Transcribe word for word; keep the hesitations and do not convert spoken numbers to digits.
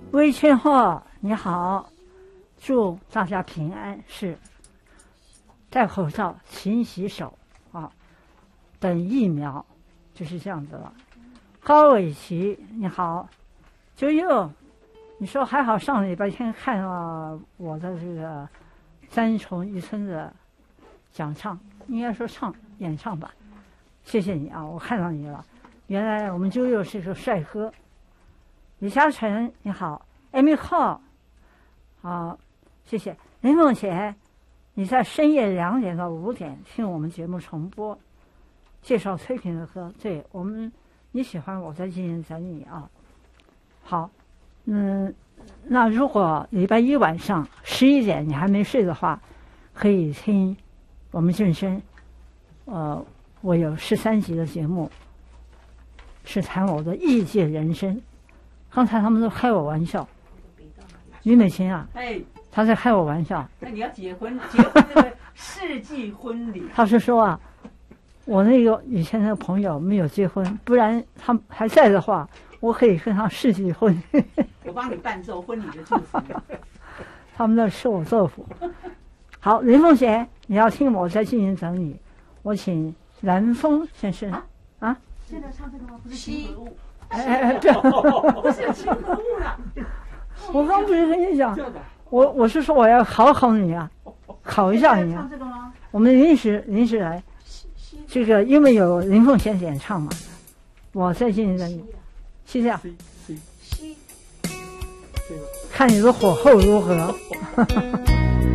微圈号你好，祝大家平安，是戴口罩、勤洗手啊，等疫苗，就是这样子了。高伟奇你好，九佑，你说还好，上礼拜天看了我的这个三重一村的讲唱，应该说唱演唱吧，谢谢你啊，我看到你了。原来我们九佑是个帅哥。李嘉诚你好 ，Amy Hall， 好，谢谢林梦贤，你在深夜两点到五点听我们节目重播，介绍崔萍的歌，对我们你喜欢我在进行整理啊。好，嗯，那如果礼拜一晚上十一点你还没睡的话，可以听我们正声，呃，我有十三集的节目，是谈我的异界人生。刚才他们都开我玩笑，于美琴啊， 哎， 他在开我玩笑。 那你要结婚，结婚那个世纪婚礼。 他是说啊，我那个以前的朋友没有结婚，不然他还在的话，我可以跟他世纪婚。 我帮你伴奏婚礼的祝福。 他们在吃我豆腐。好，林凤贤，你要听我在进行整理，我请蓝峰先生啊。 现在唱这个吗？不是情和物。 哎哎哎，对， 不是情和物了。 我刚不是跟你讲，我我是说我要考考你啊，考一下你啊。我们临时临时来，这个因为有林凤贤演唱嘛，我再进行整理。是这样，看你的火候如何。